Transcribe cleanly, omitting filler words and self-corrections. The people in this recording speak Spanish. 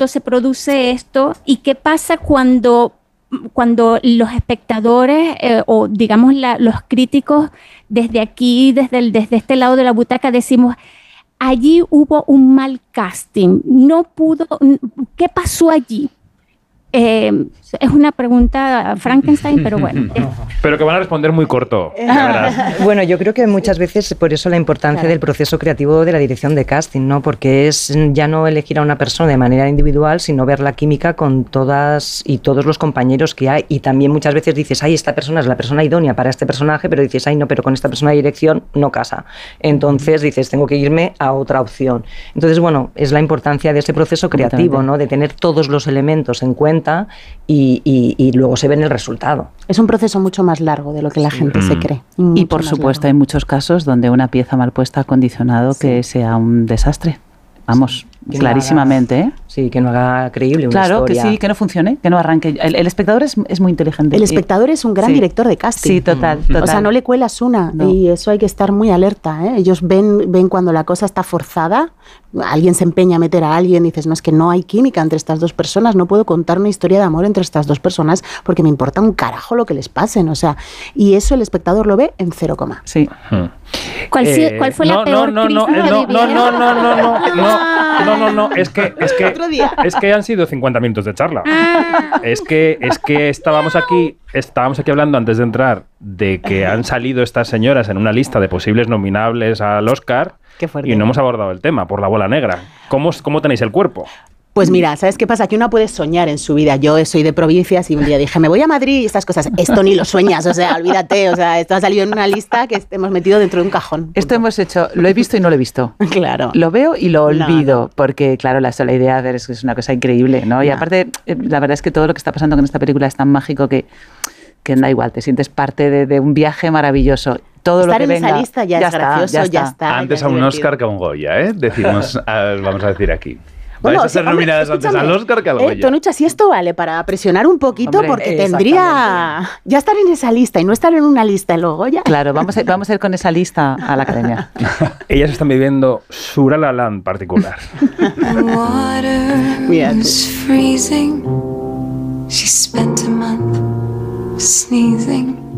cuando se produce esto y qué pasa cuando los espectadores o digamos los críticos desde aquí, desde este lado de la butaca decimos, allí hubo un mal casting, no pudo, ¿qué pasó allí? Es una pregunta Frankenstein, pero bueno. Pero que van a responder muy corto. Bueno, yo creo que muchas veces por eso la importancia del proceso creativo de la dirección de casting, ¿no? Porque es ya no elegir a una persona de manera individual, sino ver la química con todas y todos los compañeros que hay. Y también muchas veces dices, ay, esta persona es la persona idónea para este personaje, pero dices, ay, no, pero con esta persona de dirección no casa. Entonces dices, tengo que irme a otra opción. Entonces, bueno, es la importancia de ese proceso creativo, ¿no? De tener todos los elementos en cuenta y luego se ve en el resultado. Es un proceso mucho más largo de lo que la gente se cree. Y por supuesto hay muchos casos donde una pieza mal puesta ha condicionado que sea un desastre. Vamos, clarísimamente, ¿eh? Sí, que no haga creíble una historia. Claro, que sí, que no funcione, que no arranque. El espectador es muy inteligente. El espectador es un gran director de casting. Sí, total. O sea, no le cuelas una, y eso hay que estar muy alerta, ¿eh? Ellos ven cuando la cosa está forzada, alguien se empeña a meter a alguien, dices, no, es que no hay química entre estas dos personas, no puedo contar una historia de amor entre estas dos personas porque me importa un carajo lo que les pasen, o sea, y eso el espectador lo ve en 0, sí. ¿Cuál fue la peor crisis que vivieron? No, es que han sido 50 minutos de charla. Es que estábamos aquí hablando antes de entrar de que han salido estas señoras en una lista de posibles nominables al Oscar y no hemos abordado el tema por la bola negra. ¿Cómo tenéis el cuerpo? Pues mira, ¿sabes qué pasa? Que uno puede soñar en su vida. Yo soy de provincias y un día dije, me voy a Madrid y estas cosas. Esto ni lo sueñas, o sea, olvídate. O sea, esto ha salido en una lista que hemos metido dentro de un cajón. Esto hemos hecho, lo he visto y no lo he visto. Claro. Lo veo y lo olvido, porque claro, la sola idea de ver es una cosa increíble, ¿no? Y aparte, la verdad es que todo lo que está pasando con esta película es tan mágico que da igual, te sientes parte de un viaje maravilloso. Todo estar lo que en venga, esa lista ya es gracioso, ya está. Antes ya a un divertido. Oscar que a un Goya, ¿eh? Decimos, vamos a decir aquí. Bueno, Vais a ser nominadas antes al Oscar que al Goya. Tonucha, si esto vale para presionar un poquito, Hombre, porque tendría ya estar en esa lista y no estar en una lista luego Goya. Claro, vamos a ir con esa lista a la academia. Ellas están viviendo su La La Land particular. Mira. She spent a month sneezing.